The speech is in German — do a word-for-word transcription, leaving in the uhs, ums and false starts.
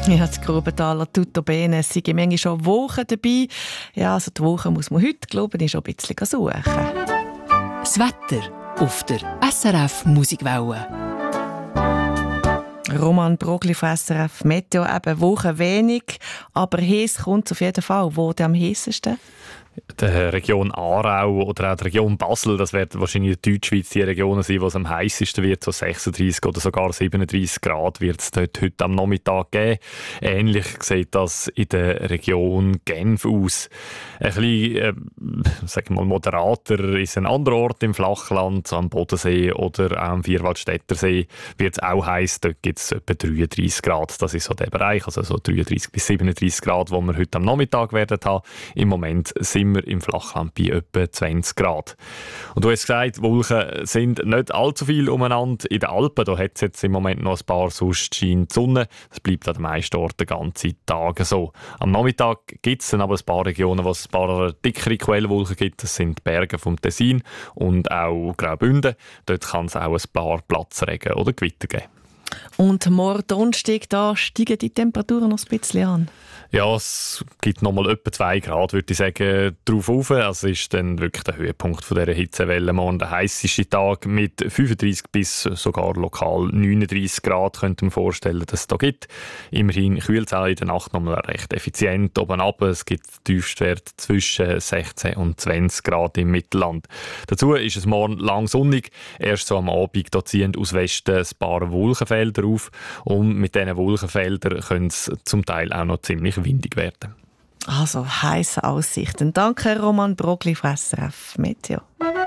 Ja, das Grubenthaler Tutto Bene, es sind manchmal schon Wochen dabei. Ja, also die Woche muss man heute, glaube ich, schon ein bisschen suchen. Das Wetter auf der S R F Musikwelle. Roman Brogli von S R F Meteo, eben Wochen wenig, aber heiß kommt auf jeden Fall. Wo der am heißesten? Die Region Aarau oder auch die Region Basel, das werden wahrscheinlich in der Deutschschweiz die Regionen sein, wo es am heißesten wird, so sechsunddreißig oder sogar siebenunddreißig Grad wird es dort heute am Nachmittag geben. Ähnlich sieht das in der Region Genf aus. Ein bisschen, äh, sagen wir mal, moderater ist ein anderer Ort im Flachland, so am Bodensee oder auch am Vierwaldstättersee wird es auch heiß. Dort gibt es etwa dreiunddreißig Grad. Das ist so der Bereich, also so dreiunddreißig bis siebenunddreißig Grad, wo wir heute am Nachmittag werden haben. Im Moment sind wir im Flachland bei etwa zwanzig Grad. Und du hast gesagt, Wolken sind nicht allzu viel umeinander. In den Alpen da hat es jetzt im Moment noch ein paar, sonst scheint die Sonne. Das bleibt an den meisten Orten den ganzen Tag so. Am Nachmittag gibt es dann aber ein paar Regionen, wo es ein paar dickere Quellwolken gibt. Das sind die Berge vom Tessin und auch Graubünden. Dort kann es auch ein paar Platzregen oder Gewitter geben. Und morgen Donnerstag, da steigen die Temperaturen noch ein bisschen an. Ja, es gibt noch mal etwa zwei Grad, würde ich sagen, drauf rauf. Also ist dann wirklich der Höhepunkt von dieser Hitzewelle. Morgen der heisseste Tag mit fünfunddreißig bis sogar lokal neununddreißig Grad, könnte man vorstellen, dass es da gibt. Immerhin kühlt es auch in der Nacht noch mal recht effizient oben ab. Es gibt Tiefstwerte zwischen sechzehn und zwanzig Grad im Mittelland. Dazu ist es morgen lang sonnig. Erst so am Abend da ziehen aus Westen ein paar Wolkenfelder auf. Und mit diesen Wolkenfeldern können es zum Teil auch noch ziemlich windig werden. Also heisse Aussichten. Danke, Roman Brogli von S R F Meteo.